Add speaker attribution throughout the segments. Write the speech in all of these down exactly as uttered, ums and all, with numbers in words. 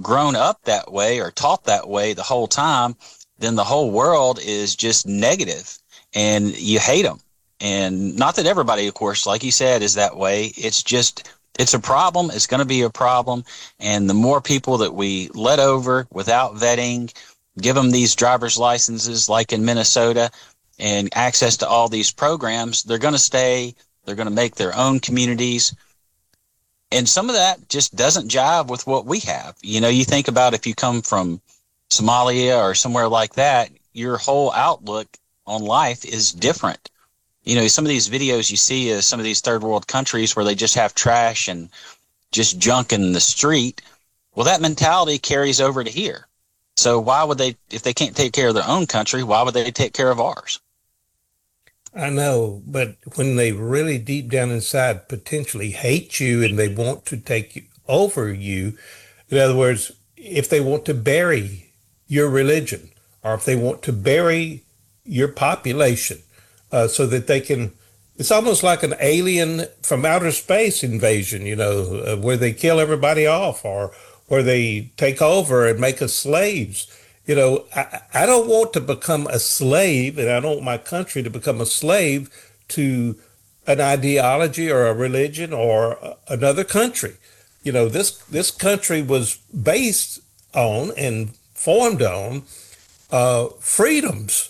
Speaker 1: grown up that way or taught that way the whole time, then the whole world is just negative and you hate them. And not that everybody, of course, like you said, is that way. It's just, it's a problem. It's going to be a problem. And the more people that we let over without vetting, give them these driver's licenses like in Minnesota and access to all these programs, they're going to stay. They're going to make their own communities. And some of that just doesn't jive with what we have. You know, you think about if you come from Somalia or somewhere like that, your whole outlook on life is different. You know, some of these videos you see is some of these third world countries where they just have trash and just junk in the street. Well, that mentality carries over to here. So why would they, if they can't take care of their own country, why would they take care of ours?
Speaker 2: I know, but when they really deep down inside potentially hate you and they want to take over you, in other words, if they want to bury your religion or if they want to bury your population uh, so that they can, it's almost like an alien from outer space invasion, you know, uh, where they kill everybody off or where they take over and make us slaves. You know, I, I don't want to become a slave, and I don't want my country to become a slave to an ideology or a religion or another country. You know, this this country was based on and formed on uh, freedoms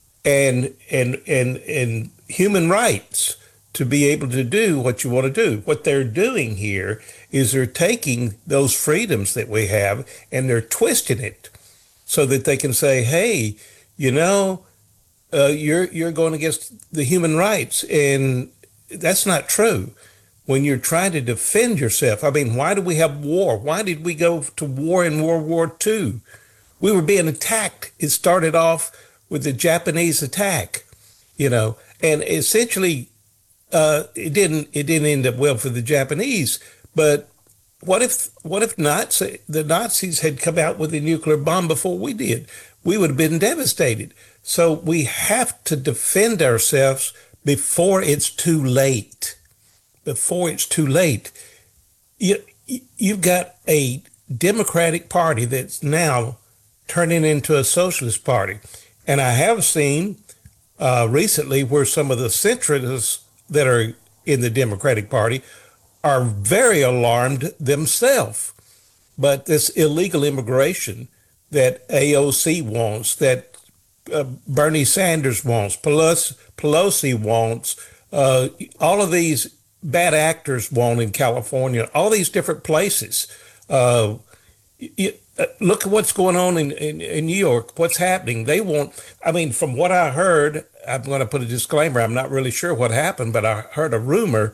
Speaker 2: and and and and human rights to be able to do what you want to do. What they're doing here is they're taking those freedoms that we have and they're twisting it so that they can say, hey, you know, uh, you're you're going against the human rights. And that's not true. When you're trying to defend yourself, I mean, why do we have war? Why did we go to war in World War Two? We were being attacked. It started off with the Japanese attack, you know, and essentially uh, it didn't it didn't end up well for the Japanese. But what if what if Nazi, the Nazis had come out with a nuclear bomb before we did? We would have been devastated. So we have to defend ourselves before it's too late. Before it's too late. You, you've got a Democratic Party that's now turning into a socialist party. And I have seen uh, recently where some of the centrists that are in the Democratic Party are very alarmed themselves. But this illegal immigration that A O C wants, that uh, Bernie Sanders wants, Pelosi, Pelosi wants, uh, all of these bad actors want in California, all these different places. Uh, you, uh, look at what's going on in, in, in New York, what's happening. They want, I mean, from what I heard, I'm going to put a disclaimer, I'm not really sure what happened, but I heard a rumor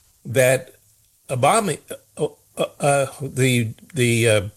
Speaker 2: that Obama, uh, uh, the the uh,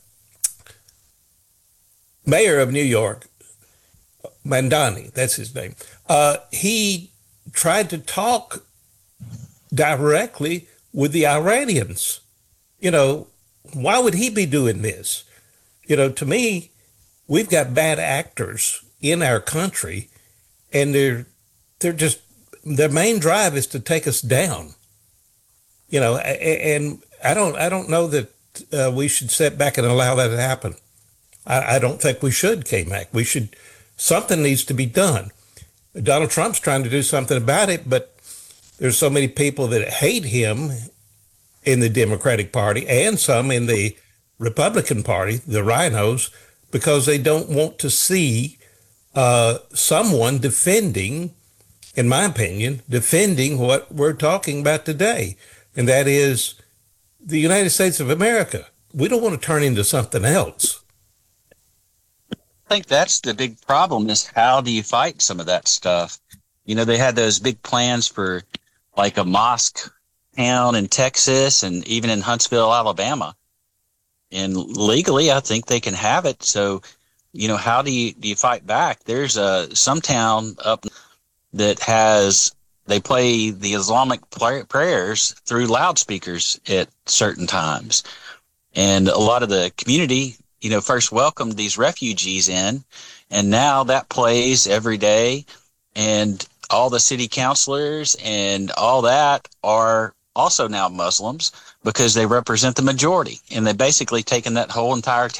Speaker 2: mayor of New York, Mandani, that's his name, uh, he tried to talk directly with the Iranians. You know, why would he be doing this? You know, to me, we've got bad actors in our country, and they're they're just, their main drive is to take us down. You know, and I don't I don't know that uh, we should sit back and allow that to happen. I, I don't think we should, K-Mac. We should, something needs to be done. Donald Trump's trying to do something about it, but there's so many people that hate him in the Democratic Party and some in the Republican Party, the rhinos, because they don't want to see uh, someone defending, in my opinion, defending what we're talking about today. And that is the United States of America. We don't want to turn into something else.
Speaker 1: I think that's the big problem, is how do you fight some of that stuff? You know, they had those big plans for like a mosque town in Texas and even in Huntsville, Alabama. And legally, I think they can have it. So, you know, how do you do you fight back? There's a some town up that has, they play the Islamic prayers through loudspeakers at certain times. And a lot of the community, you know, first welcomed these refugees in, and now that plays every day. And all the city councilors and all that are also now Muslims because they represent the majority. And they've basically taken that whole entire